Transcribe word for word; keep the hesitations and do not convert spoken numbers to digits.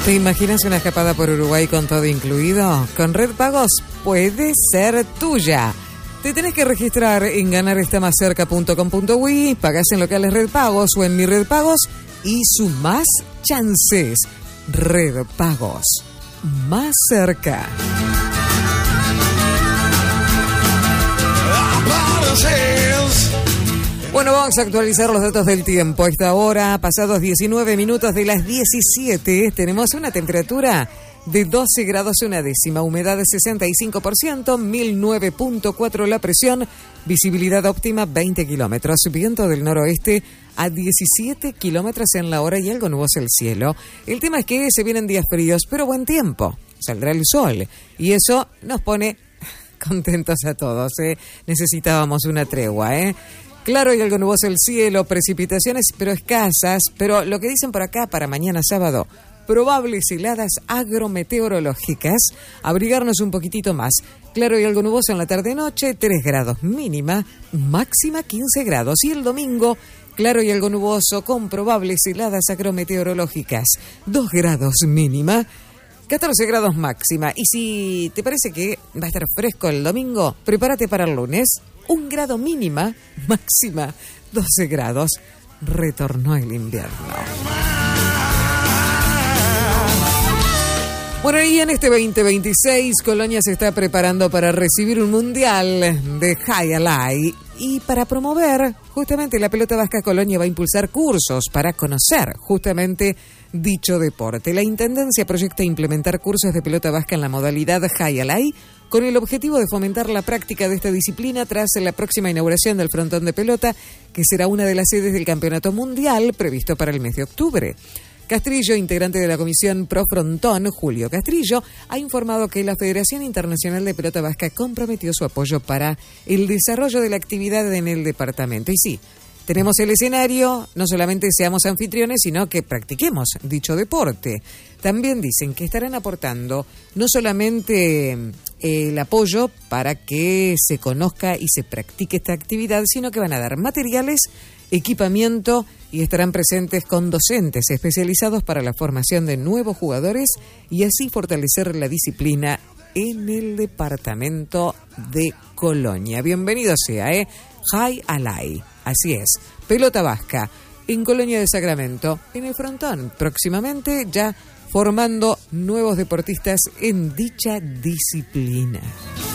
¿Te imaginas una escapada por Uruguay con todo incluido? Con Red Pagos puede ser tuya. Te tenés que registrar en ganar está más cerca punto com punto uy, pagás en locales Red Pagos o en Mi Red Pagos y sumás chances. Red Pagos, más cerca. Bueno, vamos a actualizar los datos del tiempo. A esta hora, pasados diecinueve minutos de las diecisiete, tenemos una temperatura de doce grados una décima, humedad de sesenta y cinco por ciento, mil nueve punto cuatro la presión, visibilidad óptima veinte kilómetros, viento del noroeste a diecisiete kilómetros en la hora y algo nuboso el cielo. El tema es que se vienen días fríos, pero buen tiempo, saldrá el sol y eso nos pone contentos a todos, ¿eh? Necesitábamos una tregua, ¿eh? Claro y algo nuboso el cielo, precipitaciones pero escasas, pero lo que dicen por acá para mañana sábado, probables heladas agrometeorológicas, abrigarnos un poquitito más. Claro y algo nuboso en la tarde-noche, tres grados mínima, máxima quince grados. Y el domingo, claro y algo nuboso con probables heladas agrometeorológicas, dos grados mínima, catorce grados máxima. Y si te parece que va a estar fresco el domingo, prepárate para el lunes. Un grado mínima, máxima doce grados. Retornó el invierno. Bueno, y en este veinte veintiséis, Colonia se está preparando para recibir un mundial de Jai Alai. Y para promover justamente la pelota vasca, Colonia va a impulsar cursos para conocer justamente dicho deporte. La Intendencia proyecta implementar cursos de pelota vasca en la modalidad Jai Alai con el objetivo de fomentar la práctica de esta disciplina tras la próxima inauguración del frontón de pelota, que será una de las sedes del Campeonato Mundial previsto para el mes de octubre. Castrillo, integrante de la Comisión Pro Frontón, Julio Castrillo, ha informado que la Federación Internacional de Pelota Vasca comprometió su apoyo para el desarrollo de la actividad en el departamento. Y sí, tenemos el escenario, no solamente seamos anfitriones, sino que practiquemos dicho deporte. También dicen que estarán aportando no solamente el apoyo para que se conozca y se practique esta actividad, sino que van a dar materiales, equipamiento y estarán presentes con docentes especializados para la formación de nuevos jugadores y así fortalecer la disciplina en el departamento de Colonia. Bienvenido sea, ¿eh? Jai Alai, así es, pelota vasca en Colonia de Sacramento, en el frontón, próximamente ya formando nuevos deportistas en dicha disciplina.